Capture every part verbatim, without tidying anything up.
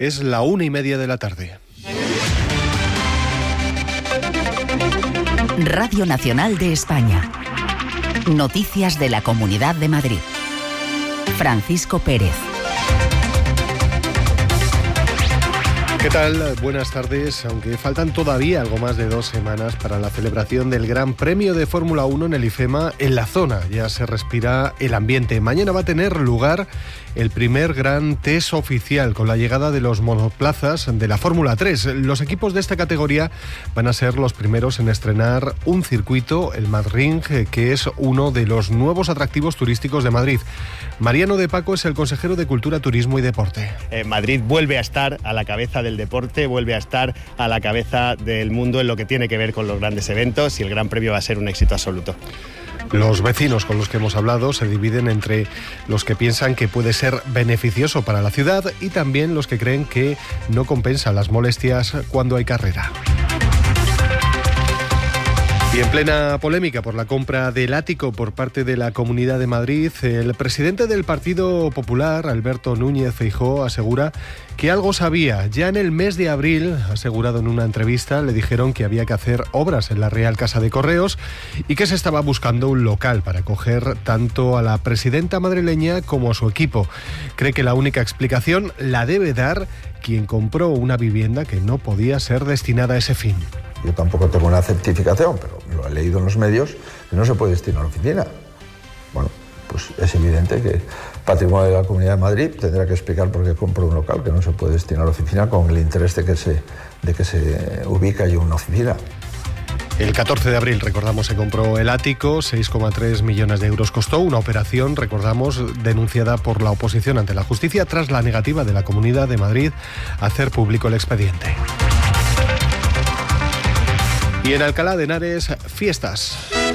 Es la una y media de la tarde. Radio Nacional de España. Noticias de la Comunidad de Madrid. Francisco Pérez. ¿Qué tal? Buenas tardes. Aunque faltan todavía algo más de dos semanas para la celebración del Gran Premio de Fórmula uno en el IFEMA, en la zona ya se respira el ambiente. Mañana va a tener lugar el primer gran test oficial con la llegada de los monoplazas de la Fórmula tres. Los equipos de esta categoría van a ser los primeros en estrenar un circuito, el Madrid, que es uno de los nuevos atractivos turísticos de Madrid. Mariano de Paco es el consejero de Cultura, Turismo y Deporte. Eh, Madrid vuelve a estar a la cabeza del deporte, vuelve a estar a la cabeza del mundo en lo que tiene que ver con los grandes eventos, y el Gran Premio va a ser un éxito absoluto. Los vecinos con los que hemos hablado se dividen entre los que piensan que puede ser beneficioso para la ciudad y también los que creen que no compensa las molestias cuando hay carrera. Y en plena polémica por la compra del ático por parte de la Comunidad de Madrid, el presidente del Partido Popular, Alberto Núñez Feijóo, asegura que algo sabía. Ya en el mes de abril, asegurado en una entrevista, le dijeron que había que hacer obras en la Real Casa de Correos y que se estaba buscando un local para acoger tanto a la presidenta madrileña como a su equipo. Cree que la única explicación la debe dar quien compró una vivienda que no podía ser destinada a ese fin. Yo tampoco tengo una certificación, pero lo he leído en los medios, que no se puede destinar a la oficina. Bueno, pues es evidente que Patrimonio de la Comunidad de Madrid tendrá que explicar por qué compró un local que no se puede destinar a la oficina con el interés de que se, de que se ubique allí una oficina. El catorce de abril, recordamos, se compró el ático, seis coma tres millones de euros costó, una operación, recordamos, denunciada por la oposición ante la justicia tras la negativa de la Comunidad de Madrid a hacer público el expediente. Y en Alcalá de Henares, fiestas.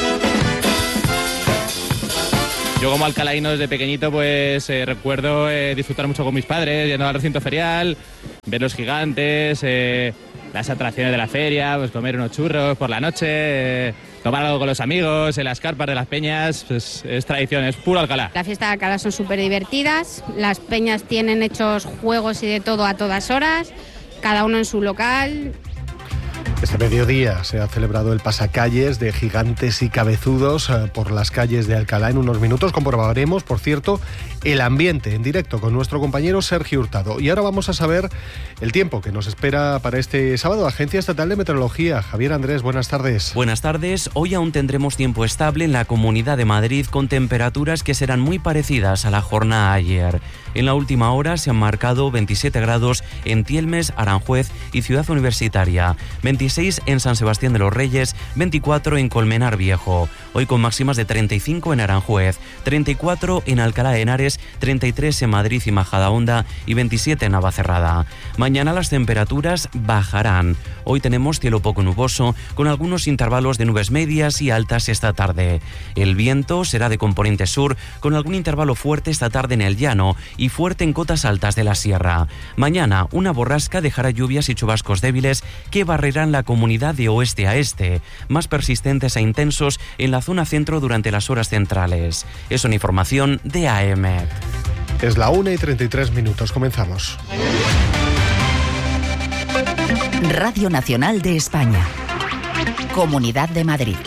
Yo como alcalaíno desde pequeñito pues eh, recuerdo eh, disfrutar mucho con mis padres, yendo al recinto ferial, ver los gigantes, eh, las atracciones de la feria, pues comer unos churros por la noche, eh, tomar algo con los amigos, en las carpas de las peñas, pues es tradición, es puro Alcalá. Las fiestas de Alcalá son súper divertidas, las peñas tienen hechos juegos y de todo a todas horas, cada uno en su local. Este mediodía se ha celebrado el pasacalles de gigantes y cabezudos por las calles de Alcalá. En unos minutos comprobaremos, por cierto, el ambiente en directo con nuestro compañero Sergio Hurtado. Y ahora vamos a saber el tiempo que nos espera para este sábado. Agencia Estatal de Meteorología. Javier Andrés, buenas tardes. Buenas tardes. Hoy aún tendremos tiempo estable en la Comunidad de Madrid con temperaturas que serán muy parecidas a la jornada ayer. En la última hora se han marcado veintisiete grados en Tielmes, Aranjuez y Ciudad Universitaria, veintiséis en San Sebastián de los Reyes, veinticuatro en Colmenar Viejo. Hoy con máximas de treinta y cinco en Aranjuez, treinta y cuatro en Alcalá de Henares, treinta y tres en Madrid y Majadahonda y veintisiete en Navacerrada. Mañana las temperaturas bajarán. Hoy tenemos cielo poco nuboso con algunos intervalos de nubes medias y altas esta tarde. El viento será de componente sur con algún intervalo fuerte esta tarde en el llano y fuerte en cotas altas de la sierra. Mañana una borrasca dejará lluvias y chubascos débiles que barrerán la comunidad de oeste a este, más persistentes e intensos en la zona centro durante las horas centrales. Es una información de A E M E T. Es la una y treinta y tres minutos. Comenzamos. Radio Nacional de España. Comunidad de Madrid.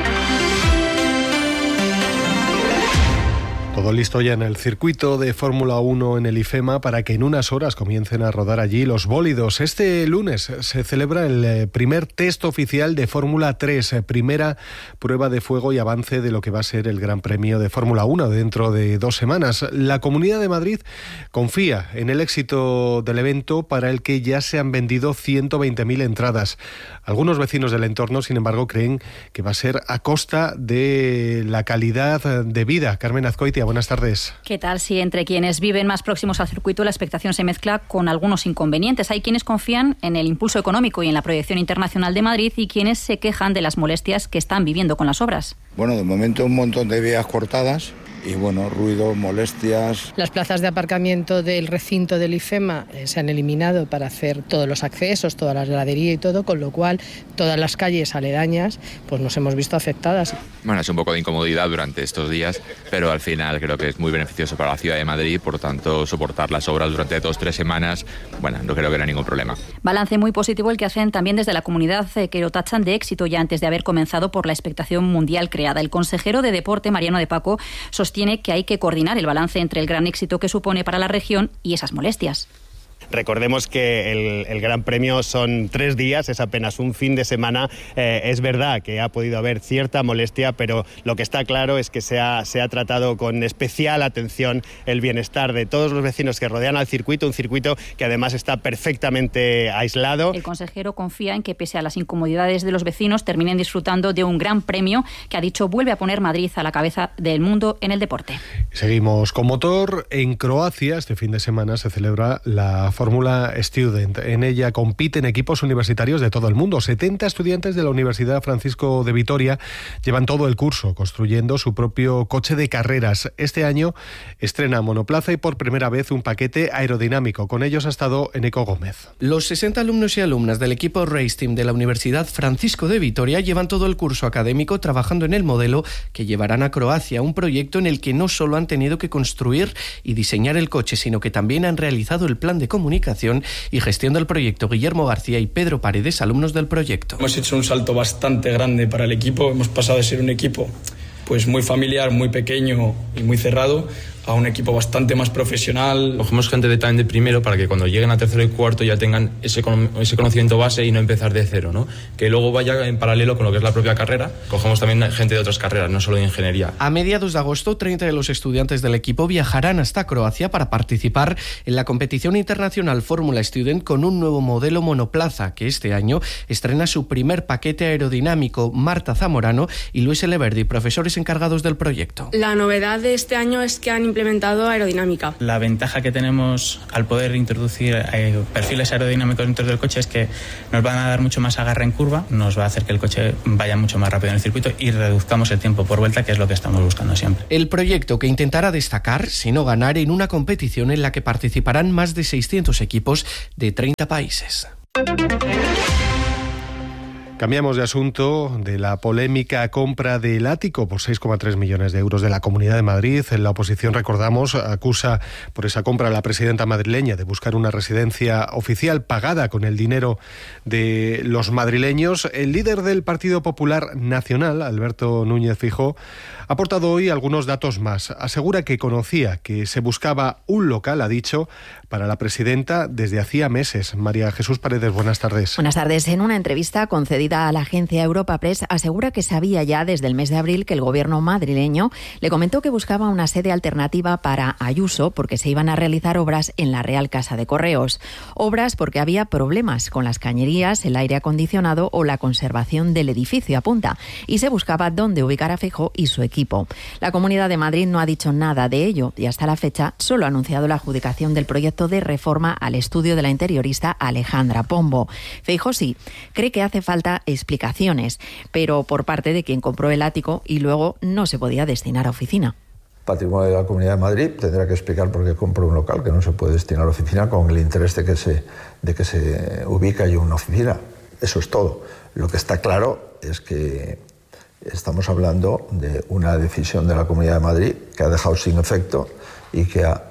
Todo listo ya en el circuito de Fórmula uno en el IFEMA para que en unas horas comiencen a rodar allí los bólidos. Este lunes se celebra el primer test oficial de Fórmula tres, primera prueba de fuego y avance de lo que va a ser el Gran Premio de Fórmula uno dentro de dos semanas. La Comunidad de Madrid confía en el éxito del evento para el que ya se han vendido ciento veinte mil entradas. Algunos vecinos del entorno, sin embargo, creen que va a ser a costa de la calidad de vida. Carmen Azcoitia, buenas tardes. ¿Qué tal? Si entre quienes viven más próximos al circuito la expectación se mezcla con algunos inconvenientes. Hay quienes confían en el impulso económico y en la proyección internacional de Madrid y quienes se quejan de las molestias que están viviendo con las obras. Bueno, de momento un montón de vías cortadas y bueno, ruido, molestias. Las plazas de aparcamiento del recinto del IFEMA eh, se han eliminado para hacer todos los accesos, toda la gradería y todo, con lo cual todas las calles aledañas pues nos hemos visto afectadas. Bueno, es un poco de incomodidad durante estos días, pero al final creo que es muy beneficioso para la ciudad de Madrid, por tanto soportar las obras durante dos o tres semanas, bueno, no creo que haya ningún problema. Balance muy positivo el que hacen también desde la comunidad, eh, que lo tachan de éxito ya antes de haber comenzado por la expectación mundial creada. El consejero de Deporte, Mariano de Paco, sostiene que hay que coordinar el balance entre el gran éxito que supone para la región y esas molestias. Recordemos que el, el Gran Premio son tres días, es apenas un fin de semana. Eh, es verdad que ha podido haber cierta molestia, pero lo que está claro es que se ha, se ha tratado con especial atención el bienestar de todos los vecinos que rodean al circuito, un circuito que además está perfectamente aislado. El consejero confía en que, pese a las incomodidades de los vecinos, terminen disfrutando de un Gran Premio que, ha dicho, vuelve a poner Madrid a la cabeza del mundo en el deporte. Seguimos con motor. En Croacia, este fin de semana, se celebra la Fórmula Student. En ella compiten equipos universitarios de todo el mundo. setenta estudiantes de la Universidad Francisco de Vitoria llevan todo el curso construyendo su propio coche de carreras. Este año estrena monoplaza y por primera vez un paquete aerodinámico. Con ellos ha estado Eneco Gómez. Los sesenta alumnos y alumnas del equipo Race Team de la Universidad Francisco de Vitoria llevan todo el curso académico trabajando en el modelo que llevarán a Croacia, un proyecto en el que no solo han tenido que construir y diseñar el coche, sino que también han realizado el plan de comunicación y gestión del proyecto. Guillermo García y Pedro Paredes, alumnos del proyecto. Hemos hecho un salto bastante grande para el equipo. Hemos pasado de ser un equipo pues muy familiar, muy pequeño y muy cerrado, a un equipo bastante más profesional. Cogemos gente de también de primero para que cuando lleguen a tercero y cuarto ya tengan ese, ese conocimiento base y no empezar de cero, ¿no? Que luego vaya en paralelo con lo que es la propia carrera. Cogemos también gente de otras carreras, no solo de ingeniería. A mediados de agosto, treinta de los estudiantes del equipo viajarán hasta Croacia para participar en la competición internacional Fórmula Student con un nuevo modelo monoplaza que este año estrena su primer paquete aerodinámico. Marta Zamorano y Luis Eleverdi, profesores encargados del proyecto. La novedad de este año es que han implementado aerodinámica. La ventaja que tenemos al poder introducir eh, perfiles aerodinámicos dentro del coche es que nos van a dar mucho más agarre en curva, nos va a hacer que el coche vaya mucho más rápido en el circuito y reduzcamos el tiempo por vuelta, que es lo que estamos buscando siempre. El proyecto que intentará destacar, si no ganar, en una competición en la que participarán más de seiscientos equipos de treinta países. Cambiamos de asunto. De la polémica compra del ático por seis coma tres millones de euros de la Comunidad de Madrid. La oposición, recordamos, acusa por esa compra a la presidenta madrileña de buscar una residencia oficial pagada con el dinero de los madrileños. El líder del Partido Popular Nacional, Alberto Núñez Feijóo, ha aportado hoy algunos datos más. Asegura que conocía que se buscaba un local, ha dicho, para la presidenta desde hacía meses. María Jesús Paredes, buenas tardes. Buenas tardes. En una entrevista concedida a la agencia Europa Press, asegura que sabía ya desde el mes de abril que el gobierno madrileño le comentó que buscaba una sede alternativa para Ayuso porque se iban a realizar obras en la Real Casa de Correos. Obras porque había problemas con las cañerías, el aire acondicionado o la conservación del edificio, apunta, y se buscaba dónde ubicar a Feijóo y su equipo. La Comunidad de Madrid no ha dicho nada de ello y hasta la fecha solo ha anunciado la adjudicación del proyecto de reforma al estudio de la interiorista Alejandra Pombo. Feijóo sí cree que hace falta explicaciones, pero por parte de quien compró el ático y luego no se podía destinar a oficina. Patrimonio de la Comunidad de Madrid tendrá que explicar por qué compró un local que no se puede destinar a oficina con el interés de que se, de que se ubique allí una oficina. Eso es todo. Lo que está claro es que estamos hablando de una decisión de la Comunidad de Madrid que ha dejado sin efecto y que ha,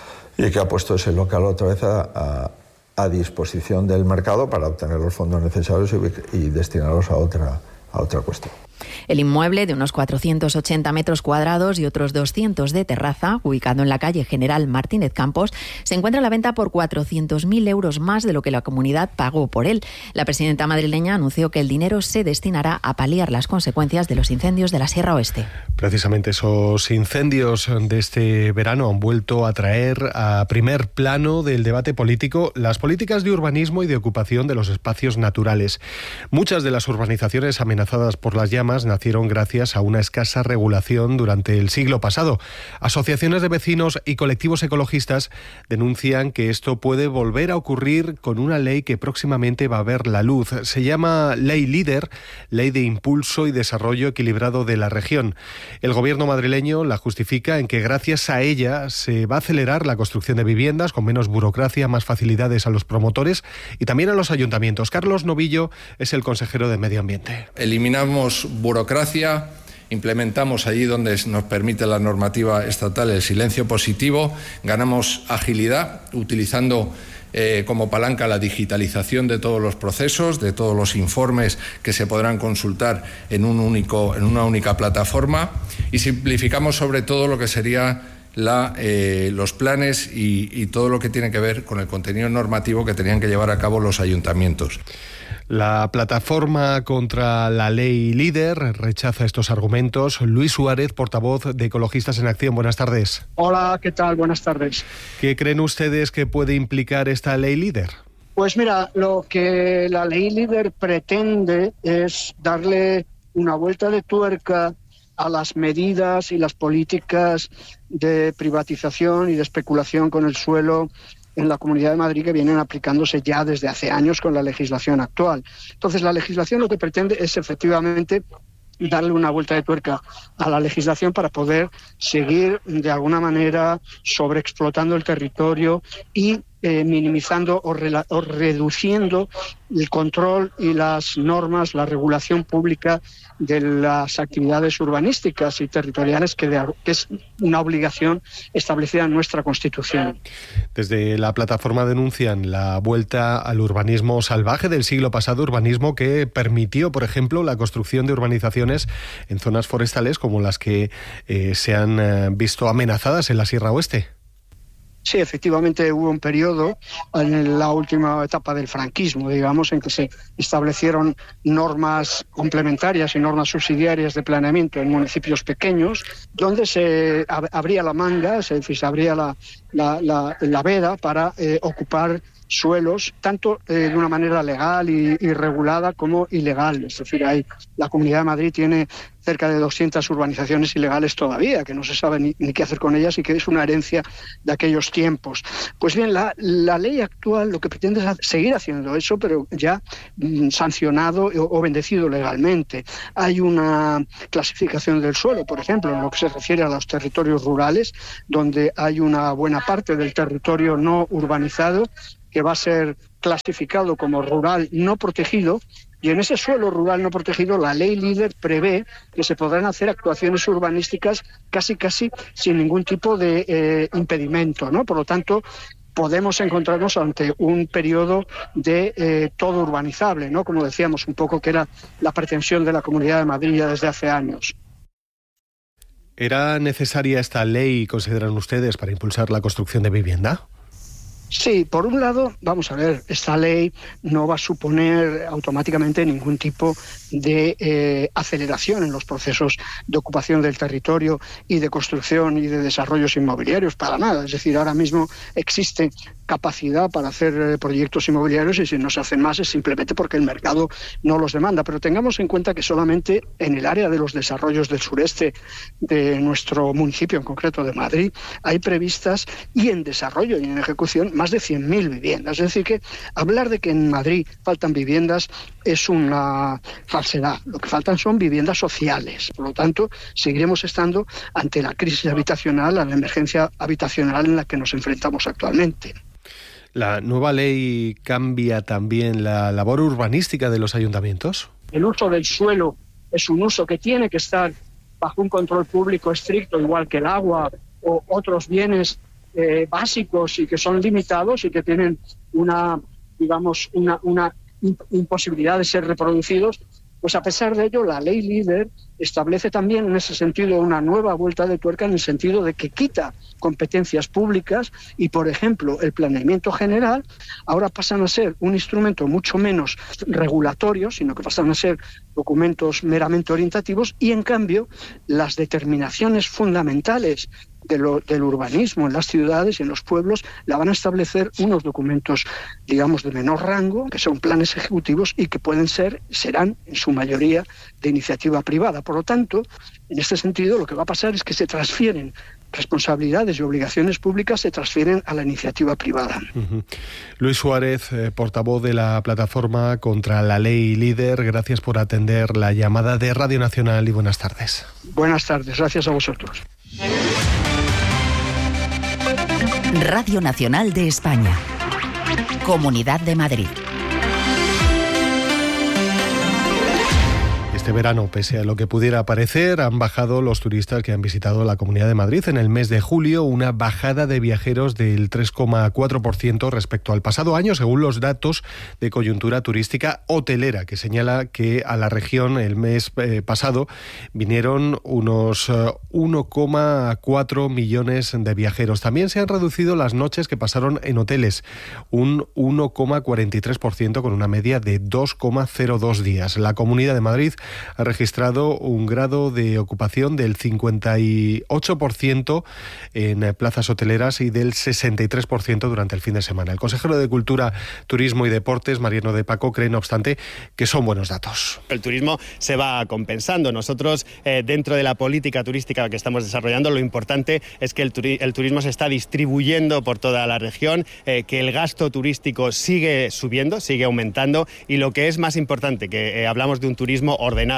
y que ha puesto ese local otra vez a, a a disposición del mercado para obtener los fondos necesarios y, y destinarlos a otra, a otra cuestión. El inmueble, de unos cuatrocientos ochenta metros cuadrados y otros doscientos de terraza, ubicado en la calle General Martínez Campos, se encuentra a la venta por cuatrocientos mil euros más de lo que la comunidad pagó por él. La presidenta madrileña anunció que el dinero se destinará a paliar las consecuencias de los incendios de la Sierra Oeste. Precisamente esos incendios de este verano han vuelto a traer a primer plano del debate político las políticas de urbanismo y de ocupación de los espacios naturales. Muchas de las urbanizaciones amenazadas por las llamas nacieron gracias a una escasa regulación durante el siglo pasado. Asociaciones de vecinos y colectivos ecologistas denuncian que esto puede volver a ocurrir con una ley que próximamente va a ver la luz. Se llama Ley Líder, Ley de Impulso y Desarrollo Equilibrado de la Región. El gobierno madrileño la justifica en que gracias a ella se va a acelerar la construcción de viviendas con menos burocracia, más facilidades a los promotores y también a los ayuntamientos. Carlos Novillo es el consejero de Medio Ambiente. Eliminamos burocracia, implementamos allí donde nos permite la normativa estatal el silencio positivo, ganamos agilidad utilizando eh, como palanca la digitalización de todos los procesos, de todos los informes que se podrán consultar en, un único, en una única plataforma, y simplificamos sobre todo lo que sería La, eh, los planes y, y todo lo que tiene que ver con el contenido normativo que tenían que llevar a cabo los ayuntamientos. La plataforma contra la ley líder rechaza estos argumentos. Luis Suárez, portavoz de Ecologistas en Acción. Buenas tardes. Hola, ¿qué tal? Buenas tardes. ¿Qué creen ustedes que puede implicar esta ley líder? Pues mira, lo que la ley líder pretende es darle una vuelta de tuerca a las medidas y las políticas de privatización y de especulación con el suelo en la Comunidad de Madrid que vienen aplicándose ya desde hace años con la legislación actual. Entonces, la legislación lo que pretende es efectivamente darle una vuelta de tuerca a la legislación para poder seguir de alguna manera sobreexplotando el territorio y eh, minimizando o, rela- o reduciendo el control y las normas, la regulación pública de las actividades urbanísticas y territoriales que, de, que es una obligación establecida en nuestra Constitución. Desde la plataforma denuncian la vuelta al urbanismo salvaje del siglo pasado, urbanismo que permitió, por ejemplo, la construcción de urbanizaciones en zonas forestales como las que eh, se han eh, visto amenazadas en la Sierra Oeste. Sí, efectivamente hubo un periodo en la última etapa del franquismo, digamos, en que se establecieron normas complementarias y normas subsidiarias de planeamiento en municipios pequeños, donde se ab- abría la manga, se, se abría la, la, la, la veda para eh, ocupar suelos, tanto eh, de una manera legal y, y regulada como ilegal. Es decir, hay, la Comunidad de Madrid tiene cerca de doscientas urbanizaciones ilegales todavía, que no se sabe ni, ni qué hacer con ellas y que es una herencia de aquellos tiempos. Pues bien, la, la ley actual lo que pretende es seguir haciendo eso, pero ya mm, sancionado o, o bendecido legalmente. Hay una clasificación del suelo, por ejemplo, en lo que se refiere a los territorios rurales, donde hay una buena parte del territorio no urbanizado que va a ser clasificado como rural no protegido, y en ese suelo rural no protegido la ley líder prevé que se podrán hacer actuaciones urbanísticas casi casi sin ningún tipo de eh, impedimento, ¿no? Por lo tanto, podemos encontrarnos ante un periodo de eh, todo urbanizable, ¿no? Como decíamos un poco que era la pretensión de la Comunidad de Madrid ya desde hace años. ¿Era necesaria esta ley, consideran ustedes, para impulsar la construcción de vivienda? Sí, por un lado, vamos a ver, esta ley no va a suponer automáticamente ningún tipo de eh, aceleración en los procesos de ocupación del territorio y de construcción y de desarrollos inmobiliarios, para nada. Es decir, ahora mismo existe capacidad para hacer eh, proyectos inmobiliarios y si no se hacen más es simplemente porque el mercado no los demanda. Pero tengamos en cuenta que solamente en el área de los desarrollos del sureste de nuestro municipio, en concreto de Madrid, hay previstas y en desarrollo y en ejecución más de cien mil viviendas. Es decir, que hablar de que en Madrid faltan viviendas es una falsedad. Lo que faltan son viviendas sociales. Por lo tanto, seguiremos estando ante la crisis habitacional, a la emergencia habitacional en la que nos enfrentamos actualmente. ¿La nueva ley cambia también la labor urbanística de los ayuntamientos? El uso del suelo es un uso que tiene que estar bajo un control público estricto, igual que el agua o otros bienes eh, básicos y que son limitados y que tienen una, digamos, una, una imposibilidad de ser reproducidos. Pues a pesar de ello, la ley líder establece también en ese sentido una nueva vuelta de tuerca en el sentido de que quita competencias públicas y, por ejemplo, el planeamiento general ahora pasan a ser un instrumento mucho menos regulatorio, sino que pasan a ser documentos meramente orientativos y, en cambio, las determinaciones fundamentales de lo, del urbanismo en las ciudades y en los pueblos, la van a establecer unos documentos, digamos, de menor rango, que son planes ejecutivos y que pueden ser, serán en su mayoría de iniciativa privada. Por lo tanto, en este sentido, lo que va a pasar es que se transfieren responsabilidades y obligaciones públicas, se transfieren a la iniciativa privada. Uh-huh. Luis Suárez, eh, portavoz de la plataforma contra la ley Líder, gracias por atender la llamada de Radio Nacional y buenas tardes. Buenas tardes, gracias a vosotros. Radio Nacional de España, Comunidad de Madrid. Este verano, pese a lo que pudiera parecer, han bajado los turistas que han visitado la Comunidad de Madrid. En el mes de julio, una bajada de viajeros del tres coma cuatro por ciento respecto al pasado año, según los datos de coyuntura turística hotelera, que señala que a la región el mes eh, pasado vinieron unos eh, uno coma cuatro millones de viajeros. También se han reducido las noches que pasaron en hoteles, un uno coma cuarenta y tres por ciento con una media de dos coma cero dos días. La Comunidad de Madrid ha registrado un grado de ocupación del cincuenta y ocho por ciento en plazas hoteleras y del sesenta y tres por ciento durante el fin de semana. El consejero de Cultura, Turismo y Deportes, Mariano de Paco, cree, no obstante, que son buenos datos. El turismo se va compensando. Nosotros, eh, dentro de la política turística que estamos desarrollando, lo importante es que el, turi- el turismo se está distribuyendo por toda la región, eh, que el gasto turístico sigue subiendo, sigue aumentando y lo que es más importante, que eh, hablamos de un turismo ordenado.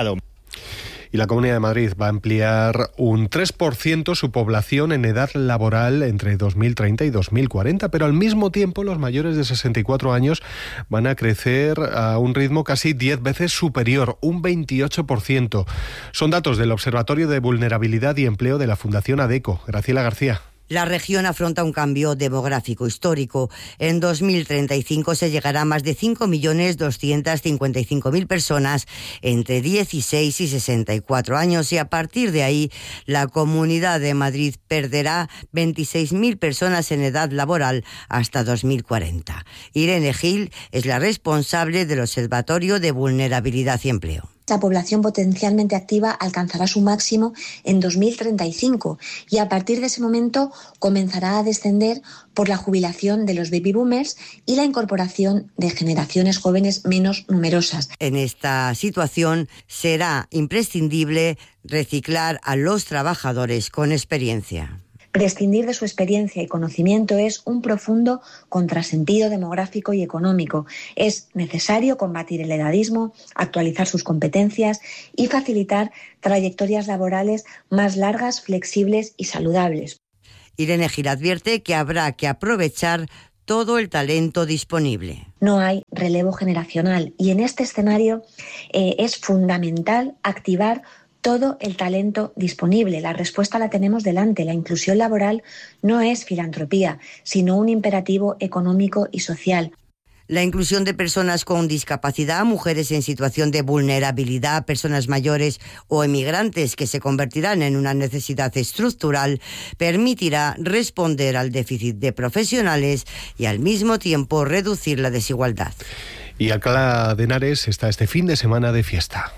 Y la Comunidad de Madrid va a ampliar un tres por ciento su población en edad laboral entre dos mil treinta y dos mil cuarenta, pero al mismo tiempo los mayores de sesenta y cuatro años van a crecer a un ritmo casi diez veces superior, un veintiocho por ciento. Son datos del Observatorio de Vulnerabilidad y Empleo de la Fundación ADECO. Graciela García. La región afronta un cambio demográfico histórico. En dos mil treinta y cinco se llegará a más de cinco millones doscientas cincuenta y cinco mil personas entre dieciséis y sesenta y cuatro años y a partir de ahí la Comunidad de Madrid perderá veintiséis mil personas en edad laboral hasta dos mil cuarenta. Irene Gil es la responsable del Observatorio de Vulnerabilidad y Empleo. La población potencialmente activa alcanzará su máximo en dos mil treinta y cinco y a partir de ese momento comenzará a descender por la jubilación de los baby boomers y la incorporación de generaciones jóvenes menos numerosas. En esta situación será imprescindible reciclar a los trabajadores con experiencia. Prescindir de su experiencia y conocimiento es un profundo contrasentido demográfico y económico. Es necesario combatir el edadismo, actualizar sus competencias y facilitar trayectorias laborales más largas, flexibles y saludables. Irene Gil advierte que habrá que aprovechar todo el talento disponible. No hay relevo generacional y en este escenario eh, es fundamental activar todo el talento disponible. La respuesta la tenemos delante. La inclusión laboral no es filantropía, sino un imperativo económico y social. La inclusión de personas con discapacidad, mujeres en situación de vulnerabilidad, personas mayores o emigrantes que se convertirán en una necesidad estructural, permitirá responder al déficit de profesionales y al mismo tiempo reducir la desigualdad. Y Alcalá de Henares está este fin de semana de fiesta.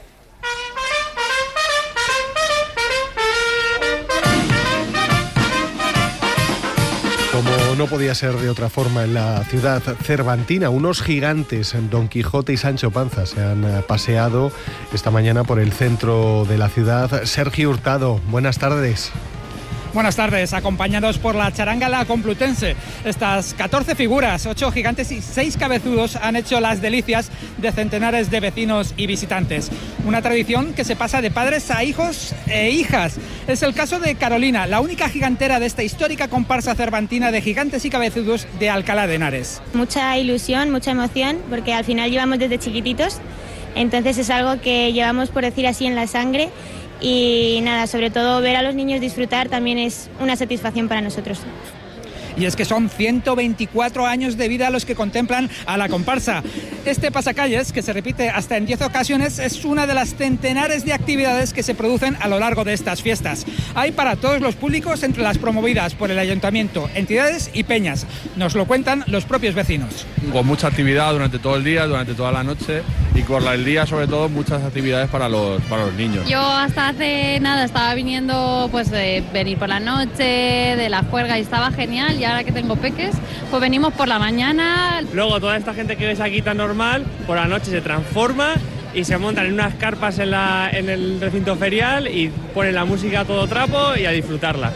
Como no podía ser de otra forma en la ciudad cervantina, unos gigantes, Don Quijote y Sancho Panza, se han paseado esta mañana por el centro de la ciudad. Sergio Hurtado, buenas tardes. Buenas tardes, acompañados por la charanga La Complutense. Estas catorce figuras, ocho gigantes y seis cabezudos han hecho las delicias de centenares de vecinos y visitantes. Una tradición que se pasa de padres a hijos e hijas. Es el caso de Carolina, la única gigantera de esta histórica comparsa cervantina de gigantes y cabezudos de Alcalá de Henares. Mucha ilusión, mucha emoción, porque al final llevamos desde chiquititos, entonces es algo que llevamos, por decir así, en la sangre. Y nada, sobre todo ver a los niños disfrutar también es una satisfacción para nosotros. Y es que son ciento veinticuatro años de vida los que contemplan a la comparsa. Este pasacalles, que se repite hasta en diez ocasiones, es una de las centenares de actividades que se producen a lo largo de estas fiestas. Hay para todos los públicos entre las promovidas por el Ayuntamiento, entidades y peñas. Nos lo cuentan los propios vecinos. Con mucha actividad durante todo el día, durante toda la noche, y por el día sobre todo muchas actividades para los, para los niños. Yo hasta hace nada estaba viniendo pues de venir por la noche, de la juerga, y estaba genial, y ahora que tengo peques, pues venimos por la mañana. Luego toda esta gente que ves aquí tan normal, por la noche se transforma y se montan en unas carpas en, la, en el recinto ferial y ponen la música a todo trapo y a disfrutarla.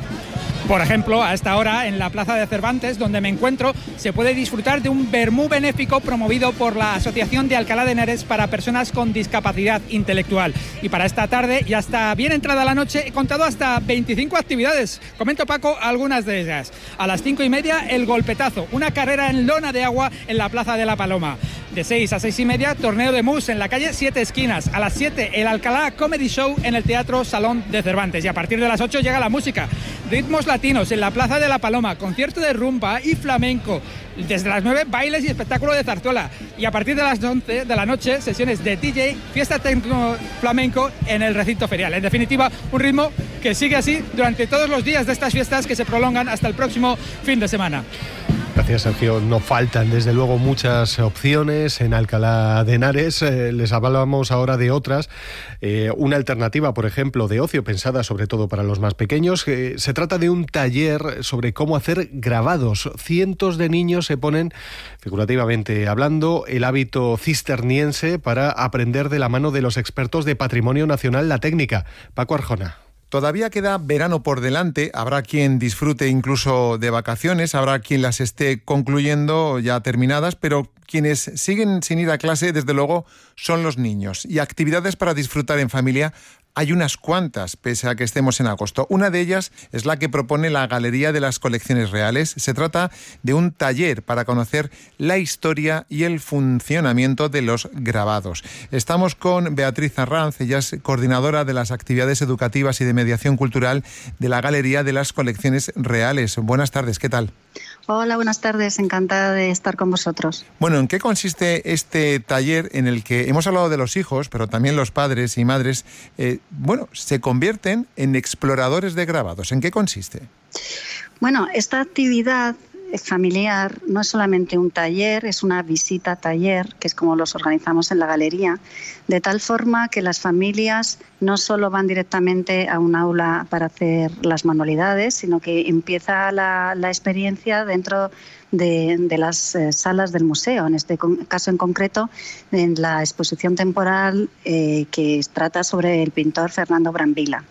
Por ejemplo, a esta hora, en la Plaza de Cervantes, donde me encuentro, se puede disfrutar de un vermú benéfico promovido por la Asociación de Alcalá de Henares para personas con discapacidad intelectual. Y para esta tarde, y hasta bien entrada la noche, he contado hasta veinticinco actividades. Comento, Paco, algunas de ellas. A las cinco y media, el golpetazo, una carrera en lona de agua en la Plaza de la Paloma. De seis a seis y media, torneo de mus en la calle Siete Esquinas. A las siete, el Alcalá Comedy Show en el Teatro Salón de Cervantes. Y a partir de las ocho llega la música. Ritmos latinos en la Plaza de la Paloma, concierto de rumba y flamenco. Desde las nueve, bailes y espectáculo de zarzuela. Y a partir de las once de la noche, sesiones de D J, fiesta tecno flamenco en el recinto ferial. En definitiva, un ritmo que sigue así durante todos los días de estas fiestas, que se prolongan hasta el próximo fin de semana. Gracias, Sergio. No faltan, desde luego, muchas opciones en Alcalá de Henares. Eh, les hablamos ahora de otras. Eh, una alternativa, por ejemplo, de ocio, pensada sobre todo para los más pequeños. Eh, se trata de un taller sobre cómo hacer grabados. Cientos de niños se ponen, figurativamente hablando, el hábito cisterniense para aprender de la mano de los expertos de Patrimonio Nacional la técnica. Paco Arjona. Todavía queda verano por delante, habrá quien disfrute incluso de vacaciones, habrá quien las esté concluyendo ya terminadas, pero quienes siguen sin ir a clase, desde luego, son los niños. Y actividades para disfrutar en familia hay unas cuantas, pese a que estemos en agosto. Una de ellas es la que propone la Galería de las Colecciones Reales. Se trata de un taller para conocer la historia y el funcionamiento de los grabados. Estamos con Beatriz Arranz, ella es coordinadora de las actividades educativas y de mediación cultural de la Galería de las Colecciones Reales. Buenas tardes, ¿qué tal? Hola, buenas tardes, encantada de estar con vosotros. Bueno, ¿en qué consiste este taller en el que hemos hablado de los hijos, pero también los padres y madres, eh, bueno, se convierten en exploradores de grabados? ¿En qué consiste? Bueno, esta actividad familiar no es solamente un taller, es una visita taller, que es como los organizamos en la galería, de tal forma que las familias no solo van directamente a un aula para hacer las manualidades, sino que empieza la, la experiencia dentro de, de las eh, salas del museo, en este con, caso en concreto en la exposición temporal eh, que trata sobre el pintor Fernando Brambilla.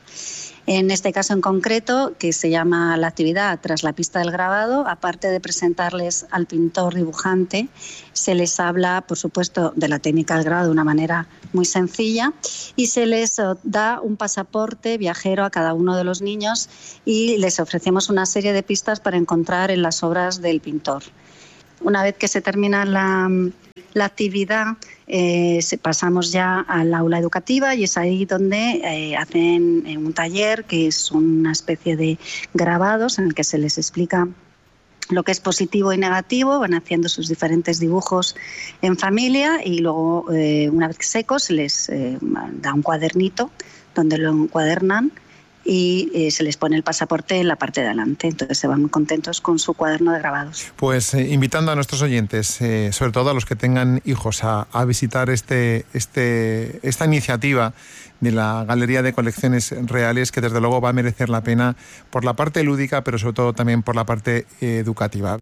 En este caso en concreto, que se llama la actividad Tras la pista del grabado, aparte de presentarles al pintor dibujante, se les habla, por supuesto, de la técnica del grabado de una manera muy sencilla y se les da un pasaporte viajero a cada uno de los niños y les ofrecemos una serie de pistas para encontrar en las obras del pintor. Una vez que se termina la, la actividad, eh, pasamos ya al aula educativa y es ahí donde eh, hacen un taller que es una especie de grabados en el que se les explica lo que es positivo y negativo, van haciendo sus diferentes dibujos en familia y luego, eh, una vez secos, se les eh, da un cuadernito donde lo encuadernan y eh, se les pone el pasaporte en la parte de adelante. Entonces se van muy contentos con su cuaderno de grabados. Pues eh, invitando a nuestros oyentes, eh, sobre todo a los que tengan hijos, a, a visitar este, este, esta iniciativa de la Galería de Colecciones Reales, que desde luego va a merecer la pena por la parte lúdica, pero sobre todo también por la parte eh, educativa.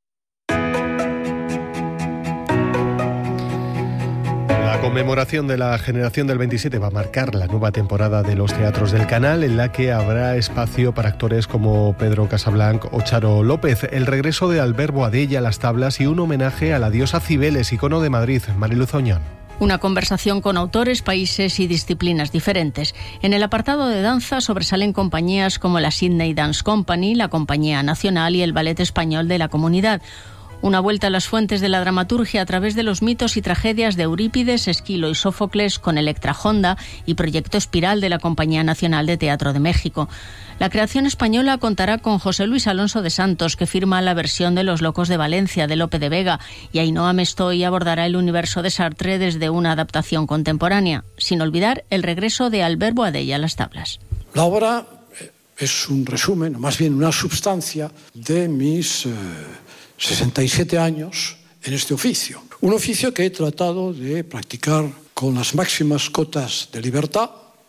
La conmemoración de la generación del veintisiete va a marcar la nueva temporada de los teatros del Canal, en la que habrá espacio para actores como Pedro Casablanc o Charo López, el regreso de Albert Boadella a las tablas y un homenaje a la diosa Cibeles, icono de Madrid. Mariluz Oñón. Una conversación con autores, países y disciplinas diferentes. En el apartado de danza sobresalen compañías como la Sydney Dance Company, la Compañía Nacional y el Ballet Español de la Comunidad. Una vuelta a las fuentes de la dramaturgia a través de los mitos y tragedias de Eurípides, Esquilo y Sófocles con Electra Honda y Proyecto Espiral de la Compañía Nacional de Teatro de México. La creación española contará con José Luis Alonso de Santos, que firma la versión de Los Locos de Valencia, de Lope de Vega, y Ainhoa Mestoy abordará el universo de Sartre desde una adaptación contemporánea, sin olvidar el regreso de Albert Boadella a las tablas. La obra es un resumen, más bien una substancia de mis eh, sesenta y siete años en este oficio. Un oficio que he tratado de practicar con las máximas cotas de libertad,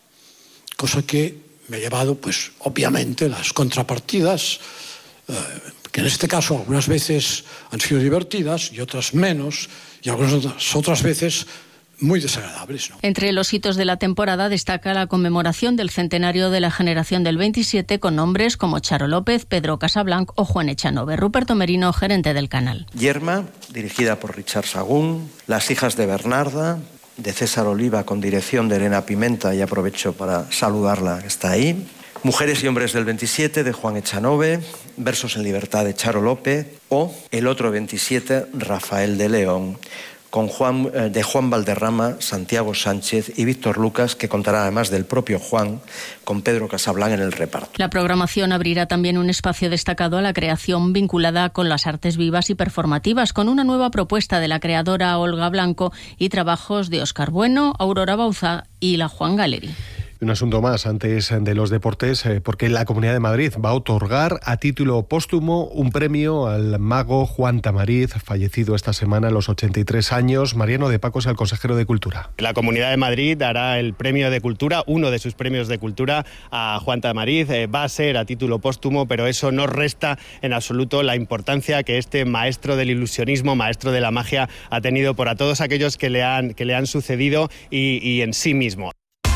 cosa que me ha llevado, pues, obviamente, las contrapartidas, eh, que en este caso algunas veces han sido divertidas y otras menos, y algunas otras veces muy desagradables, ¿no? Entre los hitos de la temporada destaca la conmemoración del centenario de la generación del veintisiete con nombres como Charo López, Pedro Casablanc o Juan Echanove. Ruperto Merino, gerente del canal. Yerma, dirigida por Richard Sagún, Las hijas de Bernarda, de César Oliva, con dirección de Elena Pimenta, y aprovecho para saludarla, que está ahí. Mujeres y hombres del veintisiete, de Juan Echanove, Versos en libertad, de Charo López, o El otro veintisiete, Rafael de León, con Juan, eh, de Juan Valderrama, Santiago Sánchez y Víctor Lucas, que contará, además del propio Juan, con Pedro Casablanc en el reparto. La programación abrirá también un espacio destacado a la creación vinculada con las artes vivas y performativas, con una nueva propuesta de la creadora Olga Blanco y trabajos de Óscar Bueno, Aurora Bauza y la Juan Gallery. Un asunto más antes de los deportes, eh, porque la Comunidad de Madrid va a otorgar a título póstumo un premio al mago Juan Tamariz, fallecido esta semana a los ochenta y tres años. Mariano de Paco es el consejero de Cultura. La Comunidad de Madrid dará el premio de Cultura, uno de sus premios de Cultura, a Juan Tamariz. Eh, va a ser a título póstumo, pero eso no resta en absoluto la importancia que este maestro del ilusionismo, maestro de la magia, ha tenido para todos aquellos que le han, que le han sucedido y, y en sí mismo.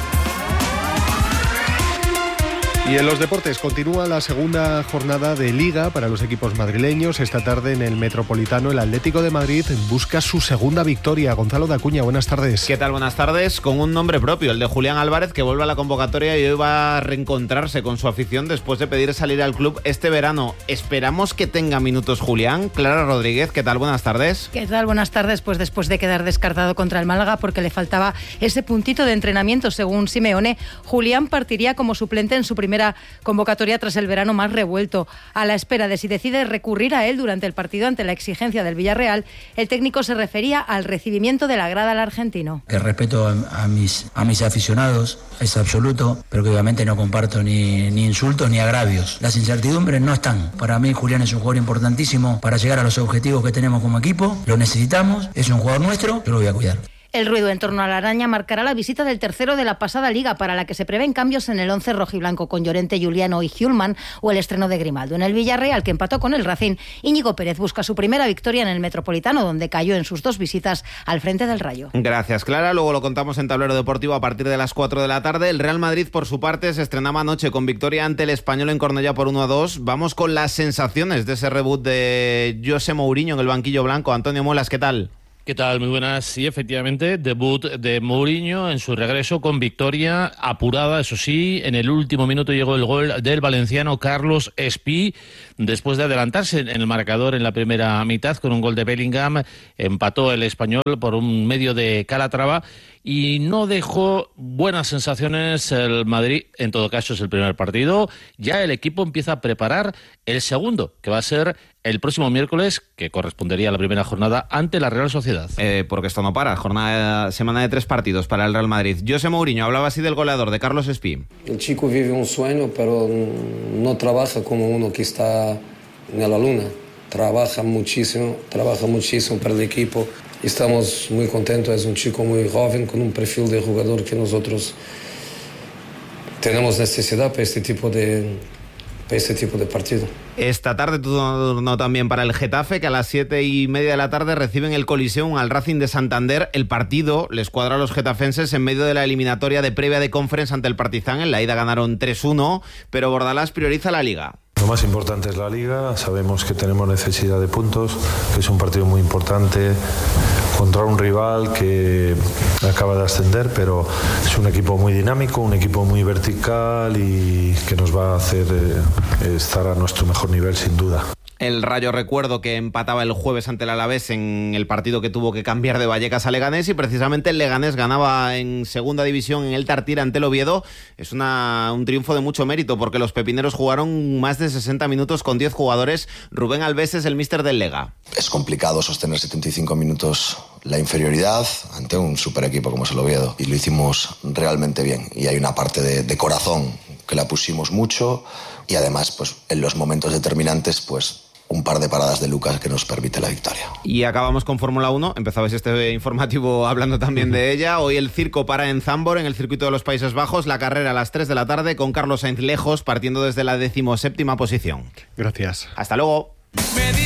Y en los deportes continúa la segunda jornada de Liga para los equipos madrileños. Esta tarde en el Metropolitano el Atlético de Madrid busca su segunda victoria. Gonzalo de Acuña, buenas tardes. ¿Qué tal? Buenas tardes. Con un nombre propio, el de Julián Álvarez, que vuelve a la convocatoria y hoy va a reencontrarse con su afición después de pedir salir al club este verano. Esperamos que tenga minutos Julián. Clara Rodríguez, ¿qué tal? Buenas tardes. ¿Qué tal? Buenas tardes. Pues después de quedar descartado contra el Málaga porque le faltaba ese puntito de entrenamiento, según Simeone, Julián partiría como suplente en su primera convocatoria tras el verano más revuelto. A la espera de si decide recurrir a él durante el partido ante la exigencia del Villarreal, el técnico se refería al recibimiento de la grada al argentino. El respeto a, a, mis, a mis aficionados es absoluto, pero que obviamente no comparto ni, ni insultos ni agravios. Las incertidumbres no están. Para mí Julián es un jugador importantísimo para llegar a los objetivos que tenemos como equipo. Lo necesitamos, es un jugador nuestro, yo lo voy a cuidar. El ruido en torno a la araña marcará la visita del tercero de la pasada Liga, para la que se prevén cambios en el once rojiblanco con Llorente, Juliano y Hjulman, o el estreno de Grimaldo. En el Villarreal, que empató con el Racing, Íñigo Pérez busca su primera victoria en el Metropolitano, donde cayó en sus dos visitas al frente del Rayo. Gracias, Clara. Luego lo contamos en Tablero Deportivo a partir de las cuatro de la tarde. El Real Madrid, por su parte, se estrenaba anoche con victoria ante el Español en Cornellá por uno a dos. Vamos con las sensaciones de ese reboot de José Mourinho en el banquillo blanco. Antonio Muelas, ¿qué tal? ¿Qué tal? Muy buenas. Sí, efectivamente, debut de Mourinho en su regreso con victoria apurada, eso sí. En el último minuto llegó el gol del valenciano Carlos Espí, después de adelantarse en el marcador en la primera mitad con un gol de Bellingham. Empató el Español por un medio de Calatrava y no dejó buenas sensaciones el Madrid. En todo caso, es el primer partido. Ya el equipo empieza a preparar el segundo, que va a ser el próximo miércoles, que correspondería a la primera jornada ante la Real Sociedad. Eh, porque esto no para, jornada, semana de tres partidos para el Real Madrid. José Mourinho hablaba así del goleador, de Carlos Espí. El chico vive un sueño, pero no trabaja como uno que está en la luna. Trabaja muchísimo, trabaja muchísimo para el equipo. Estamos muy contentos, es un chico muy joven, con un perfil de jugador que nosotros tenemos necesidad para este tipo de... este tipo de partido. Esta tarde turno también para el Getafe, que a las siete y media de la tarde reciben el Coliseum al Racing de Santander. El partido les cuadra a los getafenses en medio de la eliminatoria de previa de Conference ante el Partizan. En la ida ganaron tres uno, pero Bordalás prioriza la Liga. Lo más importante es la Liga. Sabemos que tenemos necesidad de puntos, que es un partido muy importante contra un rival que acaba de ascender, pero es un equipo muy dinámico, un equipo muy vertical y que nos va a hacer eh, estar a nuestro mejor nivel, sin duda. El Rayo, recuerdo que empataba el jueves ante el Alavés en el partido que tuvo que cambiar de Vallecas a Leganés, y precisamente el Leganés ganaba en segunda división en el Tartiere ante el Oviedo. Es una, un triunfo de mucho mérito porque los pepineros jugaron más de sesenta minutos con diez jugadores. Rubén Alves es el míster del Lega. Es complicado sostener setenta y cinco minutos la inferioridad ante un super equipo como es el Oviedo, y lo hicimos realmente bien, y hay una parte de, de corazón que la pusimos mucho, y además pues en los momentos determinantes pues un par de paradas de Lucas que nos permite la victoria. Y acabamos con Fórmula uno. Empezabais este informativo hablando también de ella. Hoy el circo para en Zandvoort, en el circuito de los Países Bajos. La carrera a las tres de la tarde con Carlos Sainz lejos, partiendo desde la decimoséptima posición. Gracias. Hasta luego.